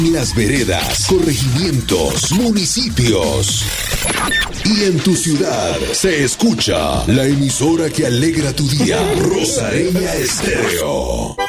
Las veredas, corregimientos, municipios. Y en tu ciudad se escucha la emisora que alegra tu día, Rosareña Estéreo.